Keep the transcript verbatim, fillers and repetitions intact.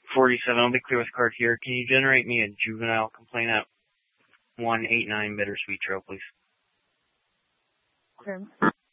forty-seven, I'll be clear with card here. Can you generate me a juvenile complaint at one eighty-nine Bittersweet Trail, please? Okay.